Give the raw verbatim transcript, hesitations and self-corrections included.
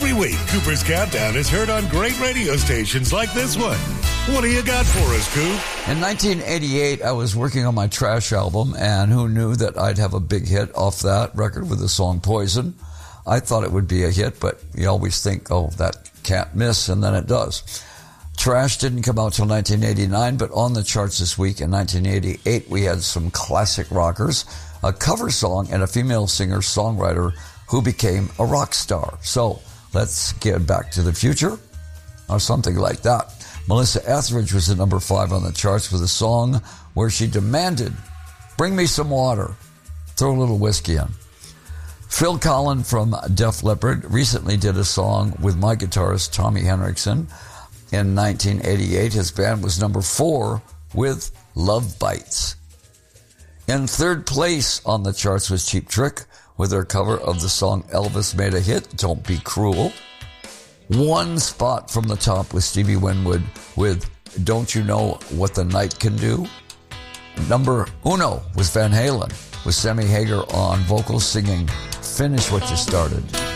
Every week, Cooper's Countdown is heard on great radio stations like this one. What do you got for us, Coop? In nineteen eighty-eight, I was working on my Trash album, and who knew that I'd have a big hit off that record with the song Poison. I thought it would be a hit, but you always think, oh, that can't miss, and then it does. Trash didn't come out till nineteen eighty-nine, but on the charts this week in nineteen eighty-eight, we had some classic rockers, a cover song, and a female singer-songwriter who became a rock star. So let's get back to the future, or something like that. Melissa Etheridge was at number five on the charts with a song where she demanded, bring me some water, throw a little whiskey in. Phil Collen from Def Leppard recently did a song with my guitarist Tommy Henriksen. In nineteen eighty-eight, his band was number four with Love Bites. In third place on the charts was Cheap Trick with their cover of the song Elvis made a hit, Don't Be Cruel. One spot from the top was Stevie Winwood with Don't You Know What the Night Can Do. Number uno was Van Halen with Sammy Hagar on vocals singing Finish What You Started.